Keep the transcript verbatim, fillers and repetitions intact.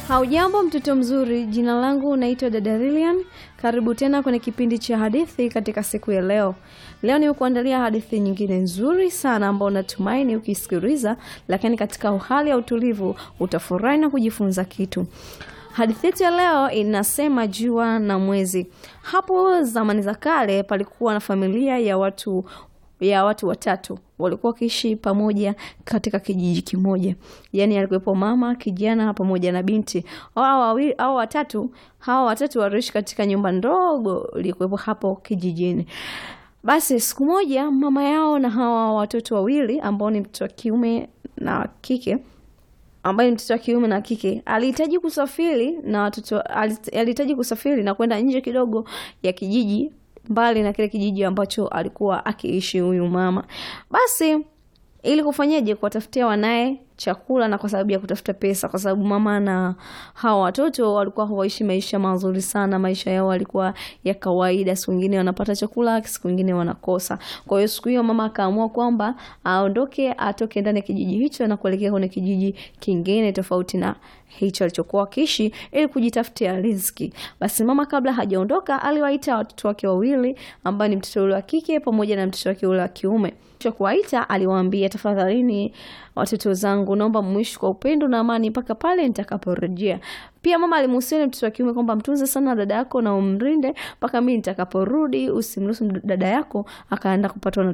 Haujambo mtoto mzuri, jina langu naitwa Dada Lilian. Karibu tena kwenye kipindi cha hadithi katika siku ya leo. Leo nimekuandalia hadithi nyingine nzuri sana ambayo natumaini ukisikiliza, lakini katika hali ya utulivu utafurahi na kujifunza kitu. Hadithi yetu ya leo inasema Jua na Mwezi. Hapo zamani za kale palikuwa na familia ya watu ya watu watatu walikuwa kiishi pamoja katika kijiji kimoja. Yaani alikuwepo mama, kijana pamoja na binti. Hao wawili hao watatu, hao watatu waliishi katika nyumba ndogo ilikuwepo hapo kijijini. Basi siku moja mama yao na hawa watoto wawili ambao ni mtoto wa kiume na kike ambaye mtoto wa kiume na kike alihitaji kusafiri na watoto alihitaji kusafiri na kwenda nje kidogo ya kijiji, mbali na kile kijiji ambacho alikuwa akiishi huyu mama. Basi ili kufanyaje kuwatafutia wanae chakula na kwa sababu ya kutafuta pesa, kwa sababu mama na hawa watoto walikuwa hawaishi maisha mazuri sana, maisha yao walikuwa ya kawaida, siku nyingine wanapata chakula, siku nyingine wanakosa. Kwa hiyo siku hiyo mama akaamua kwamba aondoke, atoke ndani ya kijiji hicho na kuelekea kwenye kijiji kingine tofauti na hicho alichokuwa akiishi ili kujitafutia riziki. Basi mama kabla hajaondoka aliwaita watoto wake wawili ambao ni mtoto yule wa kike pamoja na mtoto wake yule wa kiume. Kisha kuwaita aliwaambia, tafadhalini watoto zangu, naomba muishi kwa upendo na amani mpaka pale nitakaporejea. Pia mama alimuhusia mtoto wa kiume kwamba mtunze sana dada yako na umrinde mpaka mimi nitakaporudi, usimruhusu dada yako akaenda kupatwa na